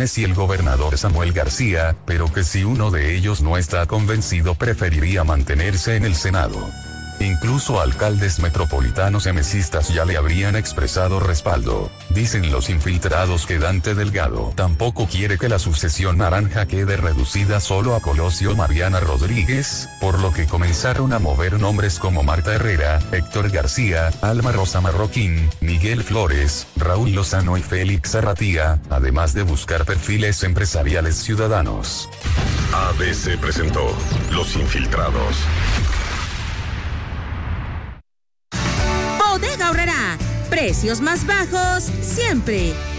Martínez y el gobernador Samuel García, pero que si uno de ellos no está convencido preferiría mantenerse en el Senado. Incluso alcaldes metropolitanos emesistas ya le habrían expresado respaldo. Dicen los infiltrados que Dante Delgado tampoco quiere que la sucesión naranja quede reducida solo a Colosio Mariana Rodríguez, por lo que comenzaron a mover nombres como Marta Herrera, Héctor García, Alma Rosa Marroquín, Miguel Flores, Raúl Lozano y Félix Arratía, además de buscar perfiles empresariales ciudadanos. ABC presentó Los Infiltrados. Bodega Aurrerá, precios más bajos siempre.